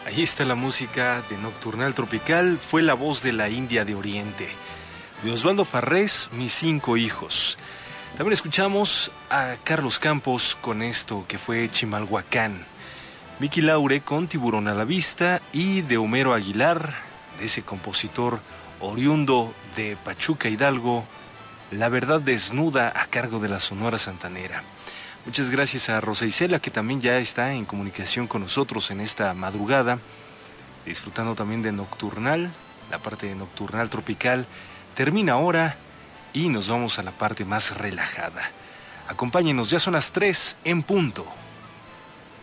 Ahí está la música de Nocturnal Tropical, fue la voz de la India de Oriente. De Osvaldo Farrés, Mis 5 hijos. También escuchamos a Carlos Campos con esto que fue Chimalhuacán. Miki Laure con Tiburón a la vista y de Homero Aguilar, de ese compositor oriundo de Pachuca Hidalgo, La verdad desnuda a cargo de la Sonora Santanera. Muchas gracias a Rosa Isela, que también ya está en comunicación con nosotros en esta madrugada, disfrutando también de Nocturnal, la parte de Nocturnal Tropical. Termina ahora y nos vamos a la parte más relajada. Acompáñenos, ya son las 3 en punto.